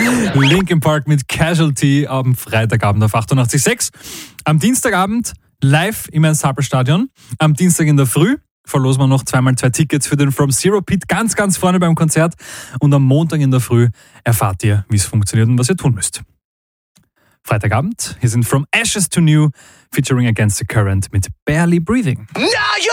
Linkin Park mit Casualty am Freitagabend auf 88.6. Am Dienstagabend live im Ensemble-Stadion. Am Dienstag in der Früh verlosen wir noch 2x2 Tickets für den From Zero Pit ganz, ganz vorne beim Konzert. Und am Montag in der Früh erfahrt ihr, wie es funktioniert und was ihr tun müsst. Freitagabend, hier sind From Ashes to New featuring Against the Current mit Barely Breathing. Now